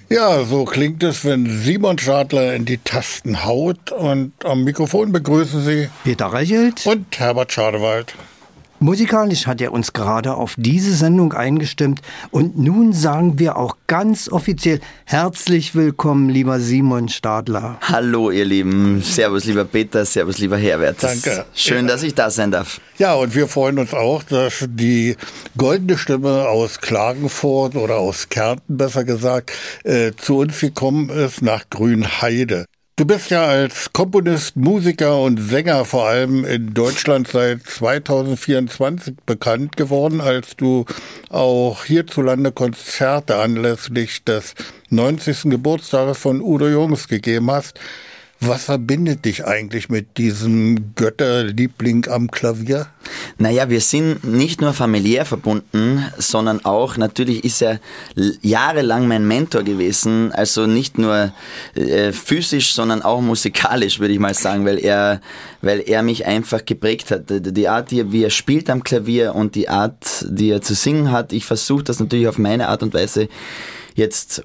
Ja, so klingt es, wenn Simon Stadler in die Tasten haut, und am Mikrofon begrüßen Sie Peter Reichelt und Herbert Schadewald. Musikalisch hat er uns gerade auf diese Sendung eingestimmt und nun sagen wir auch ganz offiziell herzlich willkommen, lieber Simon Stadler. Hallo ihr Lieben, servus lieber Peter, servus lieber Herbert. Danke. Schön, dass ich da sein darf. Ja, und wir freuen uns auch, dass die goldene Stimme aus Klagenfurt oder aus Kärnten besser gesagt zu uns gekommen ist nach Grünheide. Du bist ja als Komponist, Musiker und Sänger vor allem in Deutschland seit 2024 bekannt geworden, als du auch hierzulande Konzerte anlässlich des 90. Geburtstages von Udo Jürgens gegeben hast. Was verbindet dich eigentlich mit diesem Götterliebling am Klavier? Naja, wir sind nicht nur familiär verbunden, sondern auch, natürlich ist er jahrelang mein Mentor gewesen, also nicht nur physisch, sondern auch musikalisch, würde ich mal sagen, weil er mich einfach geprägt hat. Die Art, wie er spielt am Klavier und die Art, die er zu singen hat, ich versuche das natürlich auf meine Art und Weise jetzt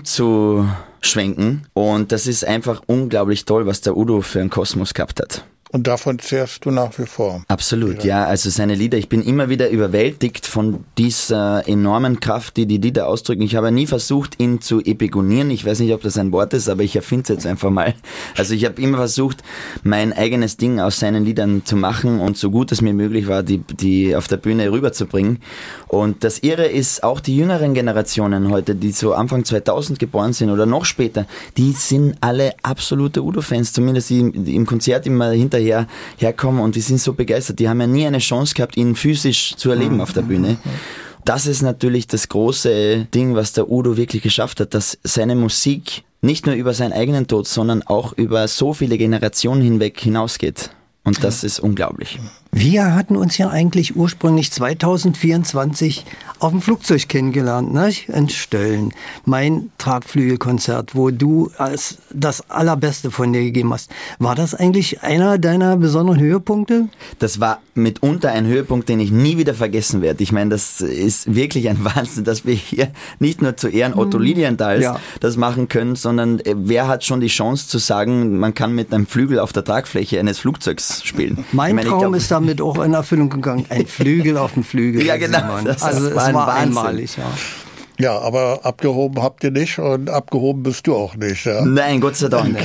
umzuschwenken, und das ist einfach unglaublich toll, was der Udo für einen Kosmos gehabt hat. Und davon zehrst du nach wie vor? Absolut, ja. Also seine Lieder, ich bin immer wieder überwältigt von dieser enormen Kraft, die Lieder ausdrücken. Ich habe nie versucht, ihn zu epigonieren. Ich weiß nicht, ob das ein Wort ist, aber ich erfinde es jetzt einfach mal. Also ich habe immer versucht, mein eigenes Ding aus seinen Liedern zu machen und so gut es mir möglich war, die auf der Bühne rüberzubringen. Und das Irre ist, auch die jüngeren Generationen heute, die so Anfang 2000 geboren sind oder noch später, die sind alle absolute Udo-Fans, zumindest die im Konzert immer herkommen, und die sind so begeistert. Die haben ja nie eine Chance gehabt, ihn physisch zu erleben auf der Bühne. Das ist natürlich das große Ding, was der Udo wirklich geschafft hat, dass seine Musik nicht nur über seinen eigenen Tod, sondern auch über so viele Generationen hinweg hinausgeht. Und das ist unglaublich. Wir hatten uns ja eigentlich ursprünglich 2024 auf dem Flugzeug kennengelernt, ne? In Stölln. Mein Tragflügelkonzert, wo du als das Allerbeste von dir gegeben hast. War das eigentlich einer deiner besonderen Höhepunkte? Das war mitunter ein Höhepunkt, den ich nie wieder vergessen werde. Ich meine, das ist wirklich ein Wahnsinn, dass wir hier nicht nur zu Ehren Otto Lilienthal's das machen können, sondern wer hat schon die Chance zu sagen, man kann mit einem Flügel auf der Tragfläche eines Flugzeugs spielen. Mein Traum ist damit auch in Erfüllung gegangen. Ein Flügel auf dem Flügel. Ja, genau. Also es war einmalig, ja. Ja, aber abgehoben habt ihr nicht und abgehoben bist du auch nicht. Ja? Nein, Gott sei Dank.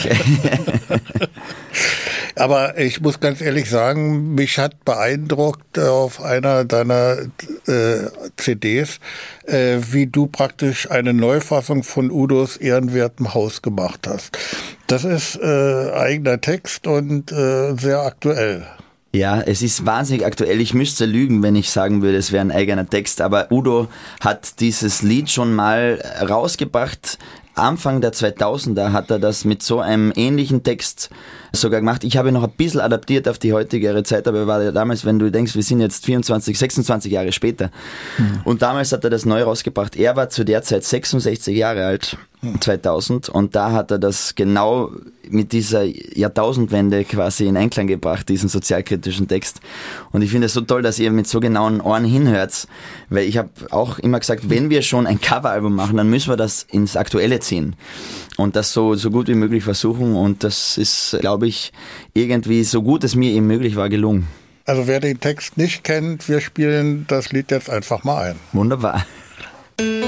Aber ich muss ganz ehrlich sagen, mich hat beeindruckt auf einer deiner CDs, wie du praktisch eine Neufassung von Udos Ehrenwertem Haus gemacht hast. Das ist eigener Text und sehr aktuell. Ja, es ist wahnsinnig aktuell. Ich müsste lügen, wenn ich sagen würde, es wäre ein eigener Text. Aber Udo hat dieses Lied schon mal rausgebracht. Anfang der 2000er hat er das mit so einem ähnlichen Text sogar gemacht. Ich habe noch ein bisschen adaptiert auf die heutigere Zeit, aber er war ja damals, wenn du denkst, wir sind jetzt 24, 26 Jahre später. Und damals hat er das neu rausgebracht. Er war zu der Zeit 66 Jahre alt, 2000, und da hat er das genau mit dieser Jahrtausendwende quasi in Einklang gebracht, diesen sozialkritischen Text. Und ich finde es so toll, dass ihr mit so genauen Ohren hinhört, weil ich habe auch immer gesagt, wenn wir schon ein Coveralbum machen, dann müssen wir das ins Aktuelle ziehen und das so gut wie möglich versuchen, und das ist, glaube ich, irgendwie so gut es mir eben möglich war, gelungen. Also wer den Text nicht kennt, wir spielen das Lied jetzt einfach mal ein. Wunderbar.